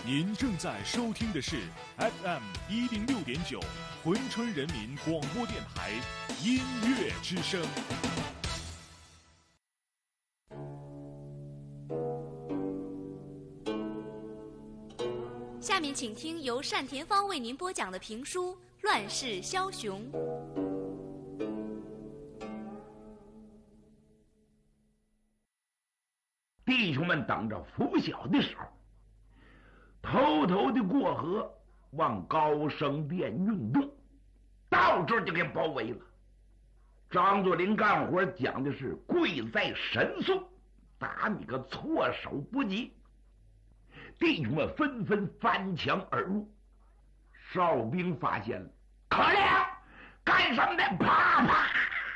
您正在收听的是 FM106.9珲春人民广播电台音乐之声。 下面请听由单田芳为您播讲的评书《乱世枭雄》。 弟兄们等着拂晓的时候，偷偷的过河，往高升殿运动，到这儿就给包围了。张作霖干活讲的是贵在神速，打你个措手不及。弟兄们纷纷翻墙而入，哨兵发现了，可怜干什么的？啪啪，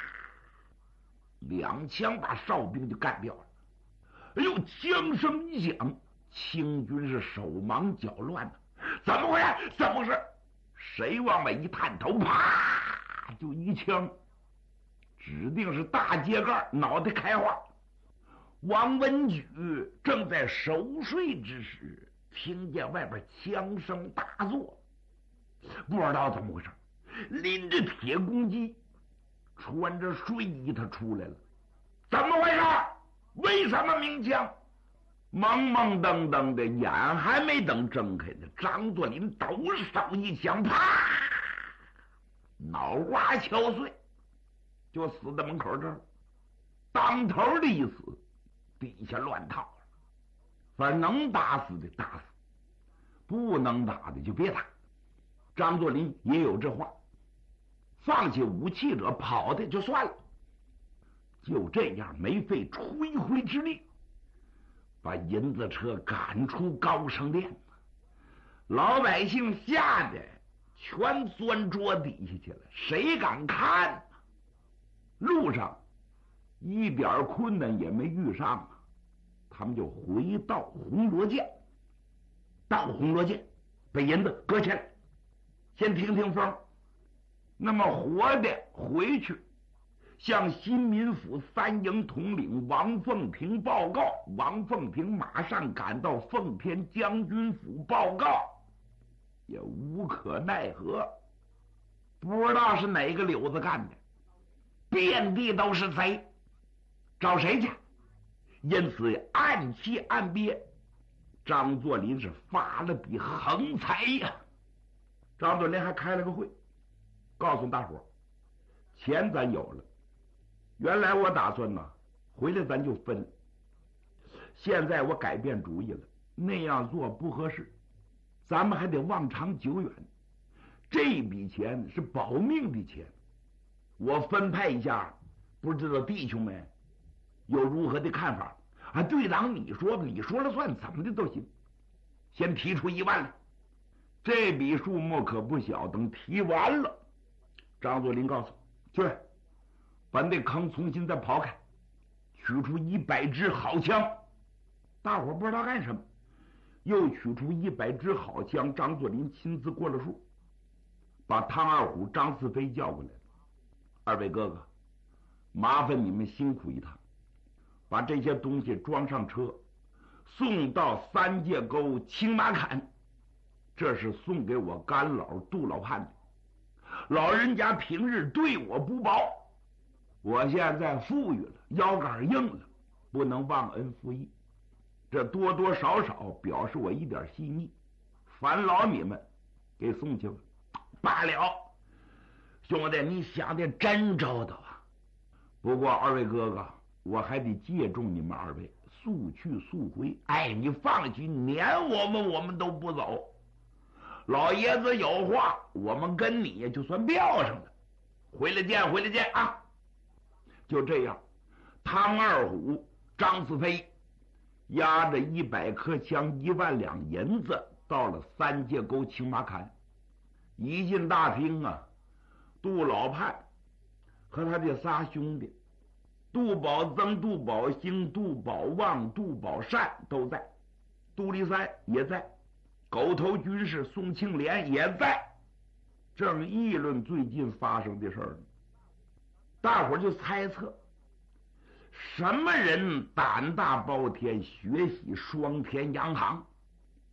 两枪把哨兵就干掉了。哎呦，枪声一响，清军是手忙脚乱的，怎么回事？怎么回事？谁往外一探头，啪就一枪，指定是大秸秆脑袋开花。王文举正在熟睡之时，听见外边枪声大作，不知道怎么回事，拎着铁公鸡，穿着睡衣他出来了。怎么回事？为什么鸣枪？懵懵登登的，眼还没等睁开呢，张作霖抖手一枪，啪，脑瓜敲碎，就死在门口这儿。当头的一死，底下乱套了。反正能打死的打死，不能打的就别打。张作霖也有这话，放下武器者跑的就算了。就这样没费吹灰之力，把银子车赶出高升殿，老百姓吓得全钻桌底下去了，谁敢看呢？路上一点困难也没遇上啊，他们就回到红罗涧。到红罗涧，把银子搁起来，先听听风。那么活的回去向新民府三营统领王凤亭报告，王凤亭马上赶到奉天将军府报告，也无可奈何，不知道是哪个柳子干的，遍地都是贼，找谁去？因此暗气暗憋，张作霖是发了笔横财呀。张作霖还开了个会，告诉大伙钱咱有了，原来我打算呢，回来咱就分。现在我改变主意了，那样做不合适，咱们还得望长久远。这笔钱是保命的钱，我分派一下，不知道弟兄们有如何的看法啊？队长，你说吧，你说了算，怎么的都行。先提出1万来，这笔数目可不小。等提完了，张作霖告诉去把那坑重新再刨开，取出100支好枪。大伙不知道干什么，又取出100支好枪。张作霖亲自过了数，把汤二虎、张四飞叫过来了。二位哥哥，麻烦你们辛苦一趟，把这些东西装上车，送到三界沟青马坎，这是送给我干老杜老汉的。老人家平日对我不薄，我现在富裕了，腰杆硬了，不能忘恩负义，这多多少少表示我一点心意，烦劳你们给送去了。罢了，兄弟，你想的真周到啊！不过二位哥哥，我还得借重你们二位，速去速回。哎，你放心，撵我们都不走。老爷子有话，我们跟你也就算标上了。回来见，回来见啊！就这样，汤二虎、张四飞押着100颗枪、1万两银子到了三界沟青马坎。一进大厅啊，杜老判和他的仨兄弟杜宝增、杜宝兴、杜宝旺、杜宝善都在，杜立三也在，狗头军士宋庆莲也在，正议论最近发生的事儿呢。大伙儿就猜测，什么人胆大包天，学习双天洋行？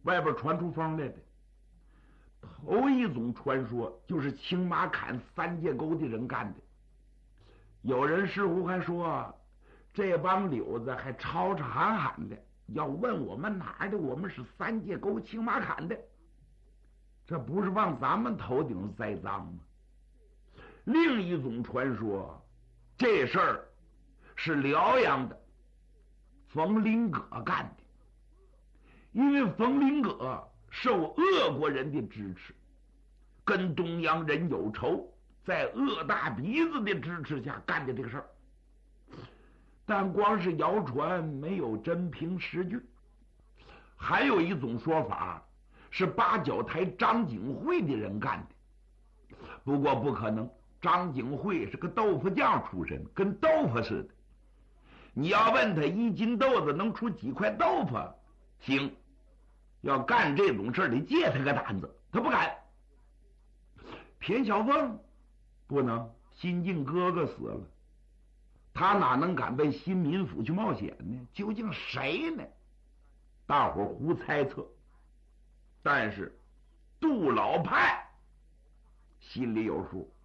外边传出风来的。头一种传说就是青马坎三界沟的人干的。有人似乎还说，这帮柳子还吵吵喊喊的，要问我们哪儿的，我们是三界沟青马坎的。这不是往咱们头顶栽赃吗？另一种传说，这事儿是辽阳的冯林葛干的，因为冯林葛受俄国人的支持，跟东洋人有仇，在鄂大鼻子的支持下干的这个事儿。但光是谣传，没有真凭实据。还有一种说法是八角台张景惠的人干的，不过不可能，张景惠是个豆腐匠出身，跟豆腐似的。你要问他1斤豆子能出几块豆腐，行，要干这种事儿得借他个胆子，他不敢。田小凤不能，新晋哥哥死了，他哪能敢奔新民府去冒险呢？究竟谁呢？大伙胡猜测，但是杜老派心里有数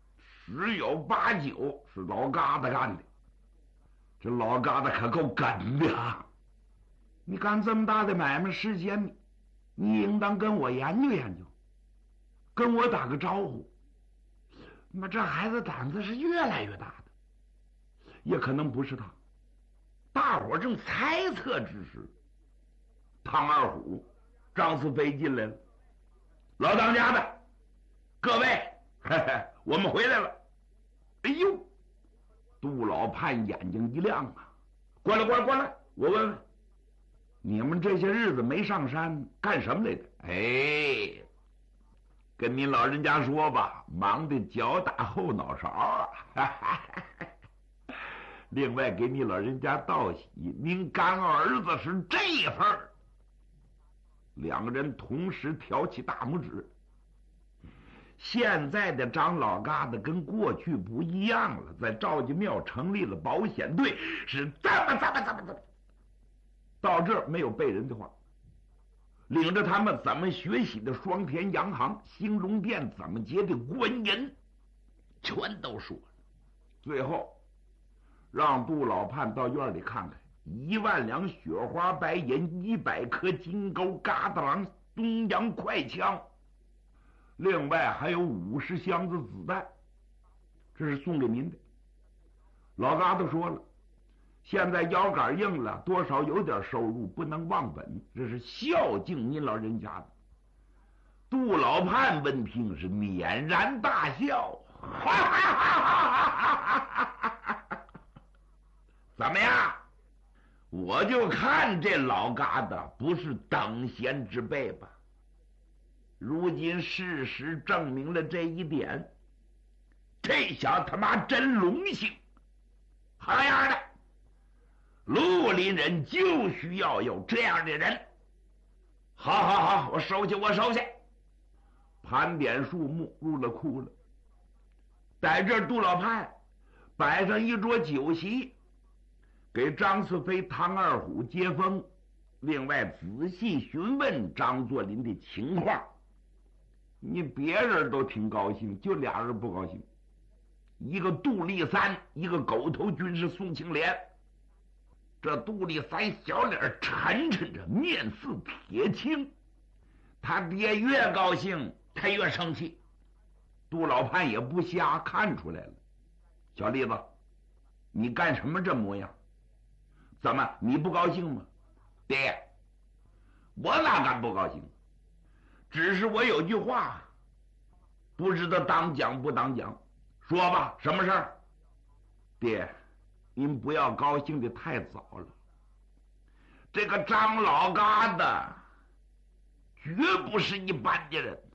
，10有8、9是老疙瘩干的。这老疙瘩可够梗的啊！你干这么大的买卖，事先你应当跟我研究研究，跟我打个招呼。那么这孩子胆子是越来越大的，也可能不是他。大伙正猜测之时，唐二虎、张四飞进来了。老当家的，各位，嘿嘿，我们回来了。哎呦！杜老盼眼睛一亮啊，过来过来过来，我问问你们这些日子没上山干什么来的？哎，跟您老人家说吧，忙得脚打后脑勺啊。另外给你老人家道喜，您干儿子是这份儿。两个人同时挑起大拇指。现在的张老疙瘩跟过去不一样了，在赵家庙成立了保险队，是怎么，到这儿没有背人的话，领着他们怎么学习的双田洋行、兴隆店怎么结的官银，全都说了。最后让杜老盼到院里看看，1万两雪花白银，100颗金钩疙瘩郎东洋快枪，另外还有50箱子子弹，这是送给您的。老疙瘩说了，现在腰杆硬了，多少有点收入，不能忘本，这是孝敬您老人家的。杜老盼闻听是捻然大笑，怎么样？我就看这老疙瘩不是等闲之辈吧。如今事实证明了这一点，这小他妈真荣幸。好样的，绿林人就需要有这样的人。好，我收下。盘点数目，入了库了。在这杜老盼摆上一桌酒席，给张四飞、唐二虎接风，另外仔细询问张作霖的情况。你别人都挺高兴，就俩人不高兴，一个杜立三，一个狗头军师宋庆连。这杜立三小脸沉沉着，面似铁青。他爹越高兴，他越生气。杜老盼也不瞎看出来了。小栗子，你干什么这模样？怎么你不高兴吗？爹，我哪敢不高兴？只是我有句话，不知道当讲不当讲。说吧，什么事儿？爹，您不要高兴的太早了。这个张老疙瘩绝不是一般的人。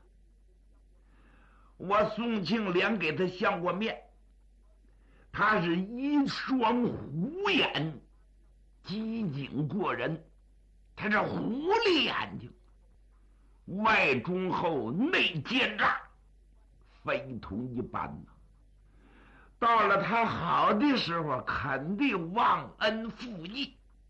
我宋庆连给他相过面，他是一双虎眼，机警过人。他这狐狸眼睛，外忠厚，内奸诈，非同一般呐。到了他好的时候，肯定忘恩负义。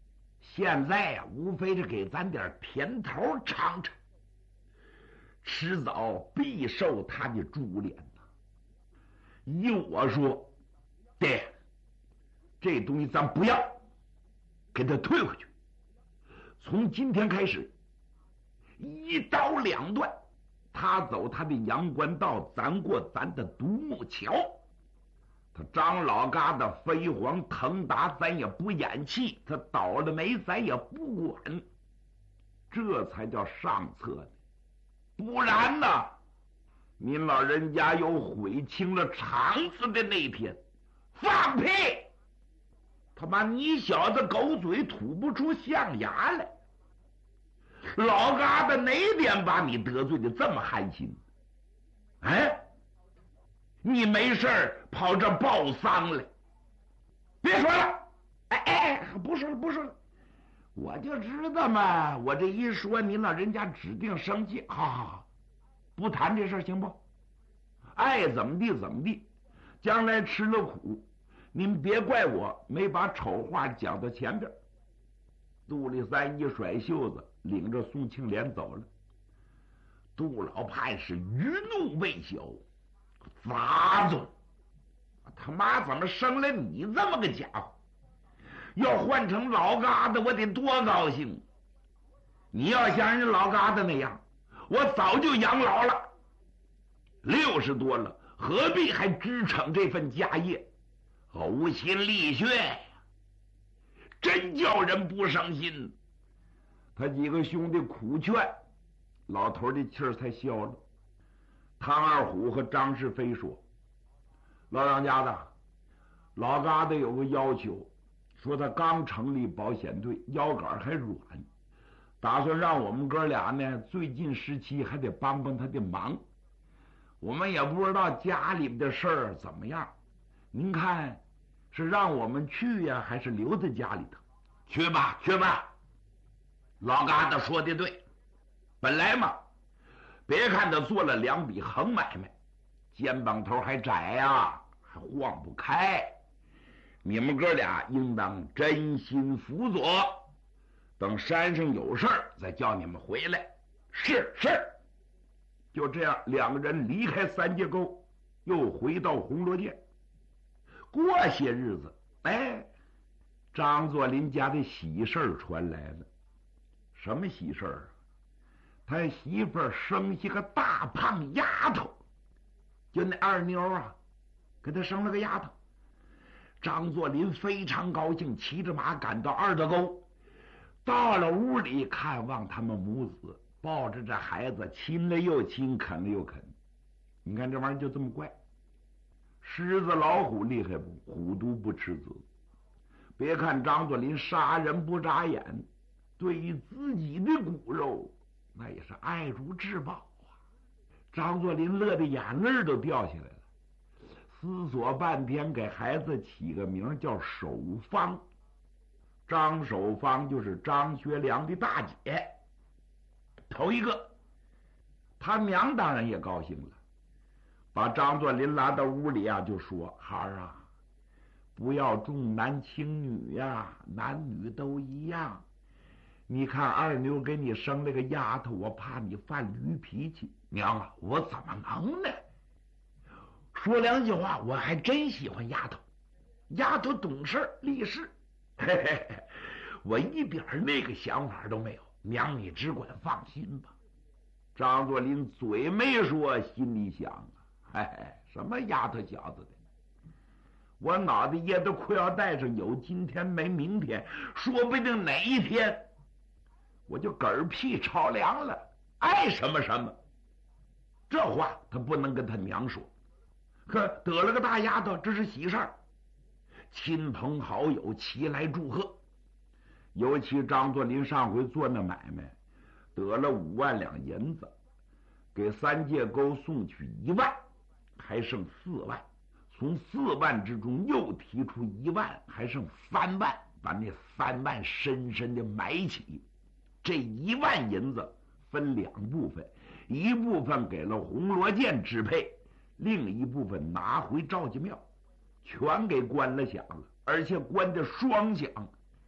现在呀，无非是给咱点甜头尝尝，迟早必受他的株连呐。依我说，爹，这东西咱不要，给他退回去。从今天开始，一刀两断，他走他的阳关道，咱过咱的独木桥。他张老疙瘩飞黄腾达，咱也不咽气；他倒了霉，咱也不管。这才叫上策呢。不然呢，您老人家有悔清了肠子的那天，放屁！他妈，你小子狗嘴吐不出象牙来。老疙瘩哪点把你得罪的这么寒心？哎，你没事跑这报丧来？别说了，不说了，不说了。我就知道嘛，我这一说，您老人家指定生气。好，不谈这事行不？爱怎么地怎么地，将来吃了苦，您别怪我没把丑话讲到前边。杜立三一甩袖子，领着宋庆莲走了。杜老判是余怒未消，杂种，他妈怎么生了你这么个家伙？要换成老疙瘩，我得多高兴！你要像人老疙瘩那样，我早就养老了。60多了，何必还支撑这份家业？呕心沥血呀，真叫人不伤心。他几个兄弟苦劝，老头的气儿才消了。唐二虎和张世飞说：“老当家的，老疙瘩有个要求，说他刚成立保险队，腰杆还软，打算让我们哥俩呢，最近时期还得帮帮他的忙。我们也不知道家里的事儿怎么样，您看是让我们去呀，还是留在家里头？去吧，去吧。”老疙瘩说的对，本来嘛，别看他做了2笔横买卖，肩膀头还窄呀，还晃不开。你们哥俩应当真心辅佐，等山上有事儿再叫你们回来。是。就这样，2个人离开三界沟，又回到红罗涧。过些日子，张作霖家的喜事儿传来了。什么喜事儿？他媳妇儿生下个大胖丫头，就那二妞啊，给他生了个丫头。张作霖非常高兴，骑着马赶到二德沟，到了屋里看望他们母子，抱着这孩子亲了又亲，啃了又啃。你看这玩意儿就这么怪，狮子老虎厉害不？虎毒不吃子。别看张作霖杀人不眨眼，对于自己的骨肉那也是爱如至宝啊。张作霖乐得眼泪都掉下来了，思索半天，给孩子起个名叫守方。张守方就是张学良的大姐，头一个。他娘当然也高兴了，把张作霖拉到屋里啊，就说：“孩儿啊，不要重男轻女呀，男女都一样。你看二妞给你生了个丫头，我怕你犯驴脾气。娘啊，我怎么能呢？说2句话，我还真喜欢丫头，丫头懂事立事。我一点那个想法都没有。娘，你只管放心吧。”张作霖嘴没说，心里想啊，什么丫头小子的，我脑袋掖到裤腰带上，有今天没明天，说不定哪一天我就嗝屁着凉了，爱什么什么。这话他不能跟他娘说，可得了个大丫头，这是喜事儿，亲朋好友齐来祝贺。尤其张作霖上回做那买卖，得了5万两银子，给三界沟送去1万，还剩4万。从4万之中又提出1万，还剩3万，把那3万深深的埋起。这1万银子分2部分，一部分给了红罗涧支配，另一部分拿回赵家庙，全给关了响了，而且关的双响。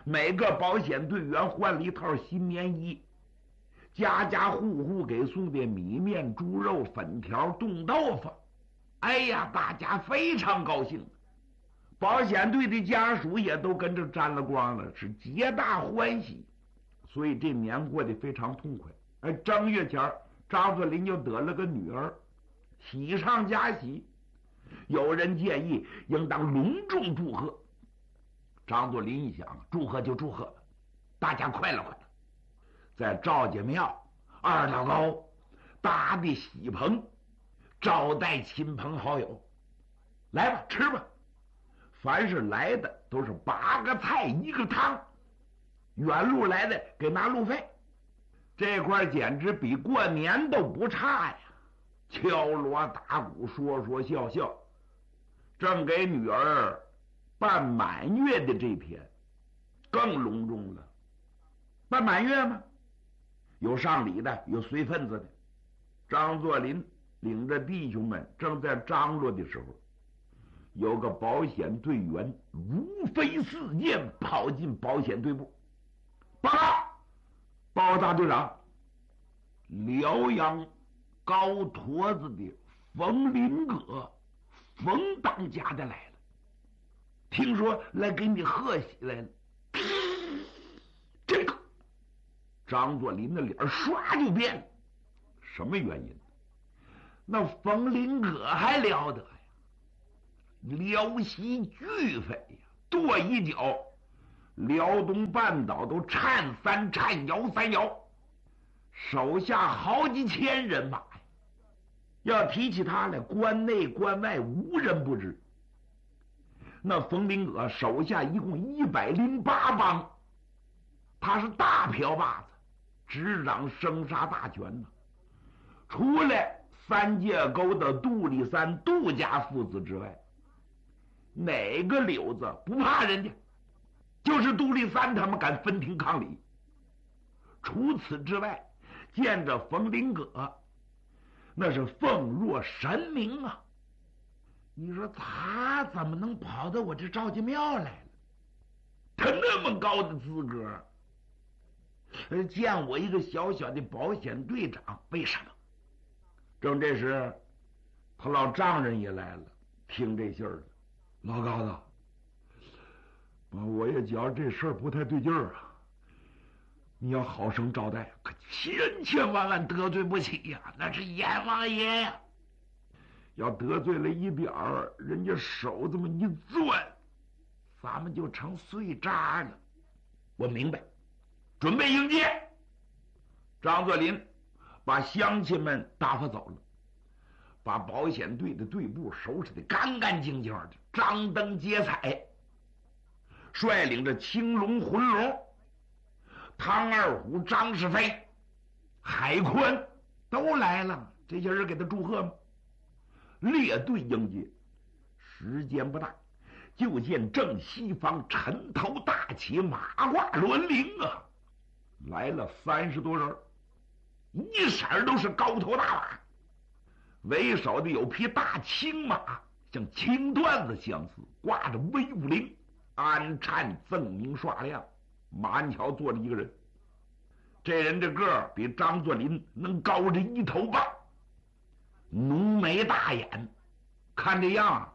每个保险队员换了一套新棉衣，家家户户给送的米面、猪肉、粉条、冻豆腐。哎呀，大家非常高兴，保险队的家属也都跟着沾了光了，是皆大欢喜。所以这年过得非常痛快。正月前张作霖就得了个女儿，喜上加喜。有人建议应当隆重祝贺。张作霖一想，祝贺就祝贺吧，大家快乐快乐。在赵家庙二老高搭的喜棚，招待亲朋好友，来吧，吃吧。凡是来的都是8个菜1个汤，远路来的给拿路费。这块简直比过年都不差呀！敲锣打鼓，说说笑笑。正给女儿办满月的这天，更隆重了。办满月吗？有上礼的，有随份子的。张作霖领着弟兄们正在张罗的时候，有个保险队员如飞似箭跑进保险队部，报告大队长，辽阳高坨子的冯林阁冯当家的来了，听说来给你贺喜来了。这个张作霖的脸唰就变了，什么原因？那冯林阁还了得呀，辽西巨匪呀，跺一脚，辽东半岛都颤3颤摇3摇，手下好几千人马呀。要提起他来，关内关外无人不知。那冯林阁手下一共108帮，他是大瓢把子，执掌生杀大权呢。除了三界沟的杜立三杜家父子之外，哪个柳子不怕人家？就是杜立三他们敢分庭抗礼。除此之外，见着冯林阁那是奉若神明啊！你说他怎么能跑到我这赵家庙来了？他那么高的资格，见我一个小小的保险队长，为什么？正这时，他老丈人也来了，听这信儿了。老高子，我也觉着这事儿不太对劲儿啊！你要好生招待，可千千万万得罪不起呀！那是阎王爷呀！要得罪了一点儿，人家手这么一攥，咱们就成碎渣了。我明白，准备迎接。张作霖把乡亲们打发走了，把保险队的队部收拾得干干净净的，张灯结彩，率领着青龙、浑龙、唐二虎、张世飞、海宽都来了。这些人给他祝贺吗？列队迎接。时间不大，就见正西方尘头大起，马挂銮铃啊，来了30多人，一色都是高头大马，为首的有匹大青马，像青缎子相似，挂着威武铃，鞍颤锃明刷亮。马鞍桥坐着一个人，这人这个儿比张作霖能高着1头半，浓眉大眼，看这样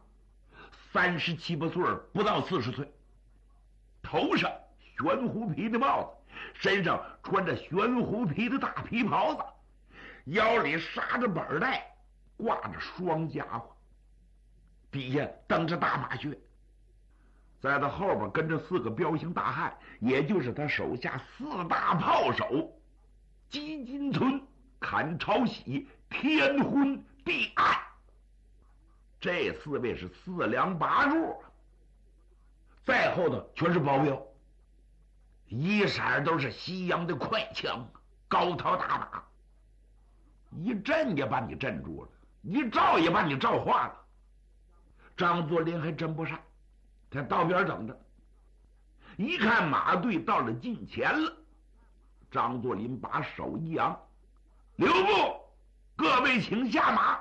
37、8岁，不到40岁。头上玄狐皮的帽子，身上穿着玄狐皮的大皮袍子，腰里扎着板带，挂着双家伙，底下蹬着大马靴。在他后边跟着4个彪形大汉，也就是他手下4大炮手：姬金村、阚朝喜、天昏地暗。这4位是4梁8柱，再后头全是保镖，一色都是西洋的快枪，高头大马，一震也把你震住了，一照也把你照化了。张作霖还真不善，他道边等着，一看马队到了近前了，张作霖把手一扬：“留步，各位请下马。”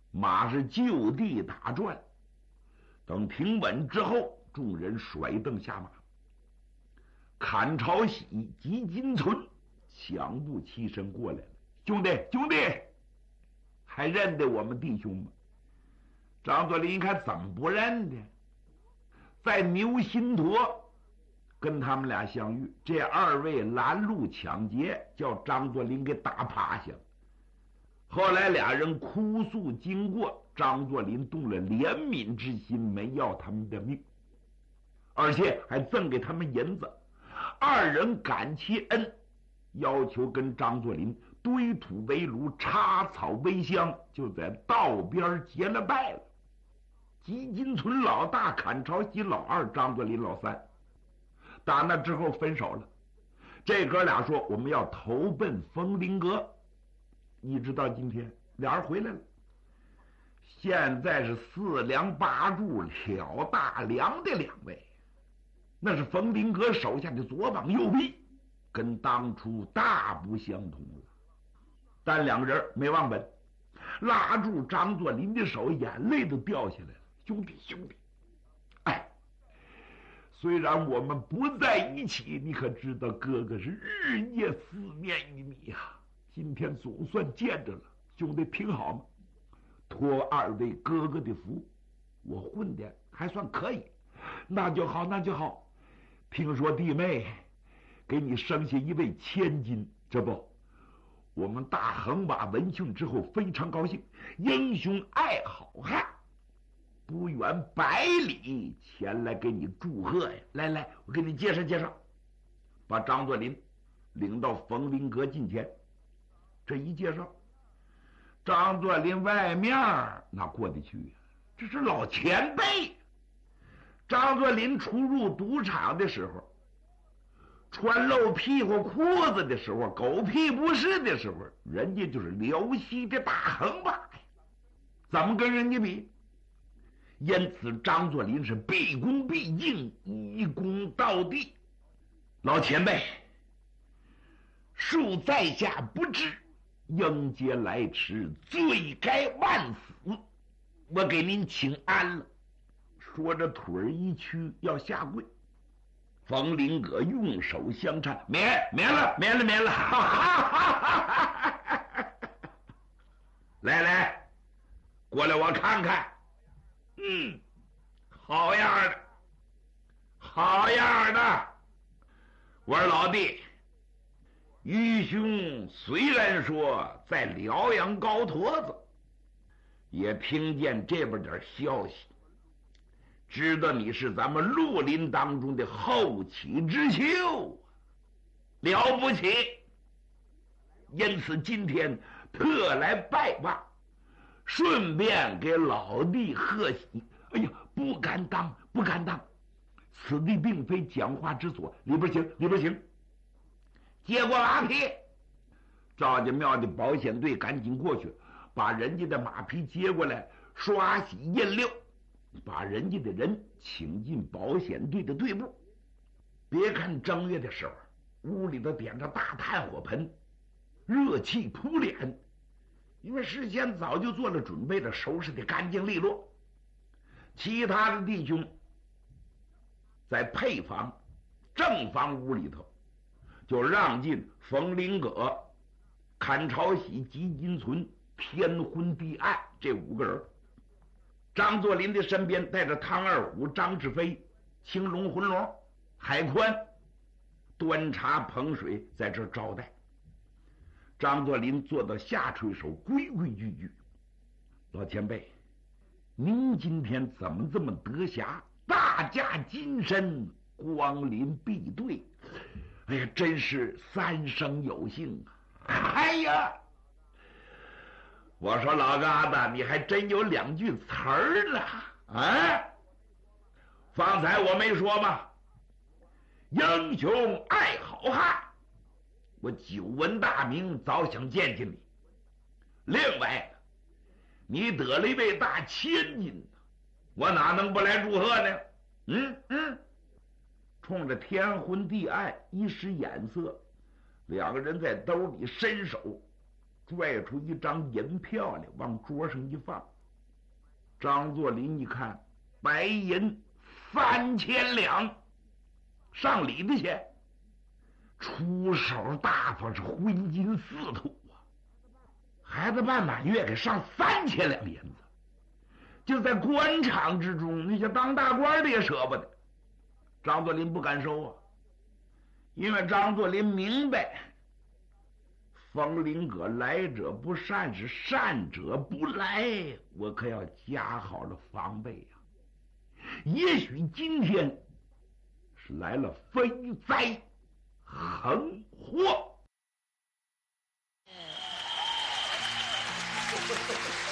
马是就地打转。等停稳之后，众人甩蹬下马。坎朝喜、吉金存抢步起身过来了。兄弟，还认得我们弟兄吗？张作霖一看，怎么不认得？在牛心坨跟他们俩相遇，这二位拦路抢劫，叫张作霖给打趴下了。后来俩人哭诉经过，张作霖动了怜悯之心，没要他们的命，而且还赠给他们银子。二人感其恩，要求跟张作霖堆土为炉，插草为香，就在道边结了拜了。吉金存老大，坎朝喜老二，张作霖老三。打那之后分手了。这哥俩说我们要投奔风林阁，一直到今天俩人回来了。现在是四梁八柱挑大梁的两位，那是风林阁手下的左膀右臂，跟当初大不相同了。但两个人没忘本，拉住张作霖的手，眼泪都掉下来了。兄弟，哎，虽然我们不在一起，你可知道哥哥是日夜思念于你呀。今天总算见着了，兄弟挺好吗？托二位哥哥的福，我混的还算可以。那就好。听说弟妹给你生下一位千金，这不，我们大横把闻讯之后非常高兴，英雄爱好汉，不远百里前来给你祝贺呀！来，我给你介绍，把张作霖领到冯林阁近前。这一介绍，张作霖外面哪过得去呀？这是老前辈。张作霖出入赌场的时候，穿露屁股裤子的时候，狗屁不是的时候，人家就是辽西的大横把呀，怎么跟人家比？因此张作霖是毕恭毕敬，一躬到地。老前辈，恕在下不知，应节来迟，罪该万死，我给您请安了。说着腿儿一屈，要下跪。冯林阁用手相搀，免了，来，过来我看看。好样的！我说老弟，愚兄虽然说在辽阳高坨子，也听见这边点消息，知道你是咱们绿林当中的后起之秀，了不起。因此今天特来拜望，顺便给老弟贺喜。哎呀，不敢当，此地并非讲话之所，里边请。接过马匹，赵家庙的保险队赶紧过去，把人家的马匹接过来，刷洗印溜，把人家的人请进保险队的队部。别看正月的时候，屋里头点着大炭火盆，热气扑脸，因为事先早就做了准备的，收拾的干净利落。其他的弟兄在配房、正房屋里头，就让进冯林阁、坎朝喜、吉金存、天昏地暗这5个人。张作霖的身边带着汤二虎、张志飞、青龙、浑龙、海宽，端茶捧水在这招待。张作霖坐到下垂手，规规矩矩。老前辈，您今天怎么这么得暇，大驾金身，光临敝队？哎呀，真是三生有幸啊！哎呀，我说老疙瘩，你还真有2句词儿呢啊！方才我没说吗？英雄爱好汉，我久闻大名，早想见见你。另外，你得了一位大千金，我哪能不来祝贺呢？冲着天昏地暗一使眼色，两个人在兜里伸手拽出一张银票来，往桌上一放。 张作霖一看，白银3000两，上礼的去，出手大方，是荤金四土啊！孩子半满月给上3000两银子，就在官场之中，那些当大官的也舍不得。张作霖不敢收啊，因为张作霖明白，冯麟阁来者不善，是善者不来，我可要加好了防备呀。也许今天是来了飞灾横祸。